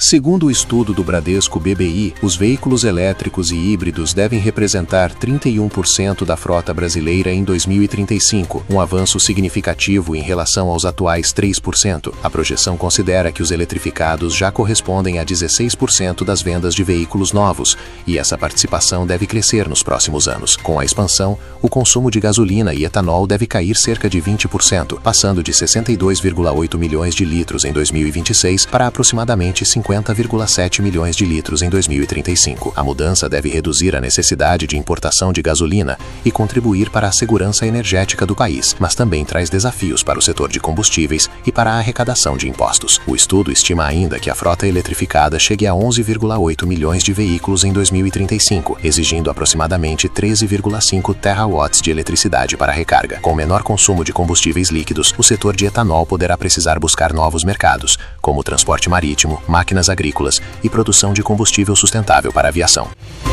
Segundo o estudo do Bradesco BBI, os veículos elétricos e híbridos devem representar 31% da frota brasileira em 2035, um avanço significativo em relação aos atuais 3%. A projeção considera que os eletrificados já correspondem a 16% das vendas de veículos novos, e essa participação deve crescer nos próximos anos. Com a expansão, o consumo de gasolina e etanol deve cair cerca de 20%, passando de 62,8 milhões de litros em 2026 para aproximadamente 50,7 milhões de litros em 2035. A mudança deve reduzir a necessidade de importação de gasolina e contribuir para a segurança energética do país, mas também traz desafios para o setor de combustíveis e para a arrecadação de impostos. O estudo estima ainda que a frota eletrificada chegue a 11,8 milhões de veículos em 2035, exigindo aproximadamente 13,5 terawatts de eletricidade para recarga. Com menor consumo de combustíveis líquidos, o setor de etanol poderá precisar buscar novos mercados, como o transporte marítimo, máquinas agrícolas e produção de combustível sustentável para a aviação.